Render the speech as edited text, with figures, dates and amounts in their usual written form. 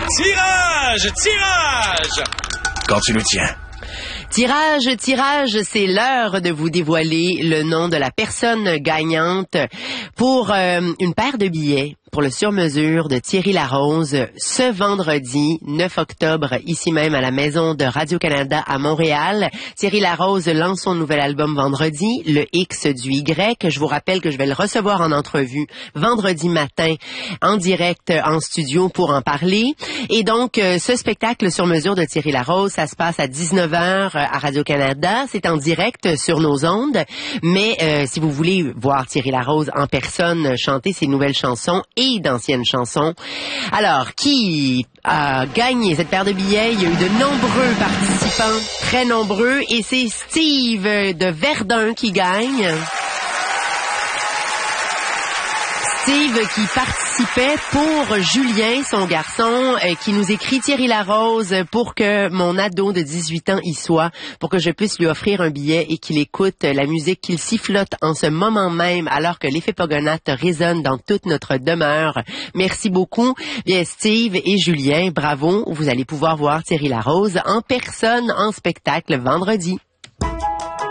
Tirage! Tirage! Quand tu le tiens. Tirage, c'est l'heure de vous dévoiler le nom de la personne gagnante pour une paire de billets pour le sur-mesure de Thierry Larose ce vendredi 9 octobre, ici même à la Maison de Radio-Canada à Montréal. Thierry Larose lance son nouvel album vendredi, le X du Y. Je vous rappelle que je vais le recevoir en entrevue vendredi matin en direct en studio pour en parler. Et donc, ce spectacle sur mesure de Thierry Larose, ça se passe à 19h à Radio-Canada. C'est en direct sur nos ondes. Mais si vous voulez voir Thierry Larose en personne chanter ses nouvelles chansons et d'anciennes chansons. Alors, qui a gagné cette paire de billets? Il y a eu de nombreux participants, très nombreux, et c'est Steve de Verdun qui gagne. Steve qui participait pour Julien, son garçon, qui nous écrit Thierry Larose pour que mon ado de 18 ans y soit, pour que je puisse lui offrir un billet et qu'il écoute la musique qu'il sifflote en ce moment même alors que l'effet Pogonath résonne dans toute notre demeure. Merci beaucoup. Bien, Steve et Julien, bravo. Vous allez pouvoir voir Thierry Larose en personne, en spectacle vendredi.